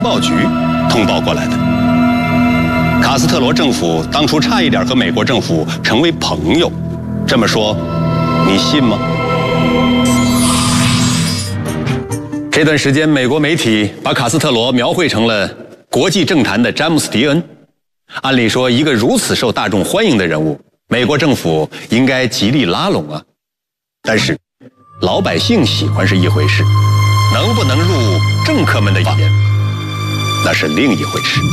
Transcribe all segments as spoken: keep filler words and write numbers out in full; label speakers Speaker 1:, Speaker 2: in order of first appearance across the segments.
Speaker 1: 报局通报过来的。卡斯特罗政府当初差一点和美国政府成为朋友，这么说，你信吗？这段时间，美国媒体把卡斯特罗描绘成了国际政坛的詹姆斯·迪恩。按理说，一个如此受大众欢迎的人物，美国政府应该极力拉拢啊。但是，老百姓喜欢是一回事，能不能入政客们的眼，那是另一回事。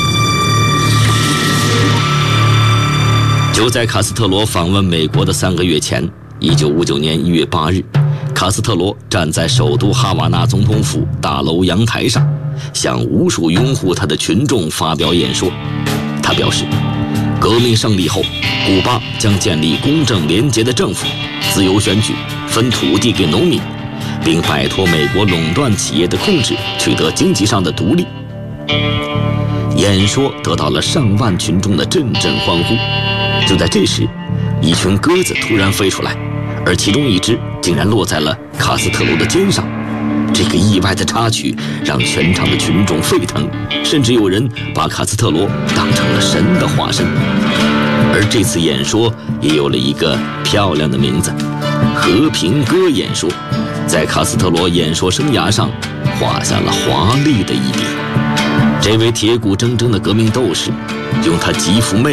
Speaker 2: 就在卡斯特罗访问美国的三个月前，一九五九年一月八日，卡斯特罗站在首都哈瓦那总统府大楼阳台上，向无数拥护他的群众发表演说。他表示，革命胜利后，古巴将建立公正廉洁的政府，自由选举，分土地给农民，并摆脱美国垄断企业的控制，取得经济上的独立。演说得到了上万群众的阵阵欢呼。就在这时，一群鸽子突然飞出来，而其中一只竟然落在了卡斯特罗的肩上。这个意外的插曲让全场的群众沸腾，甚至有人把卡斯特罗当成了神的化身。而这次演说也有了一个漂亮的名字——和平鸽演说，在卡斯特罗演说生涯上画下了华丽的一笔。这位铁骨铮铮的革命斗士，用他极富魅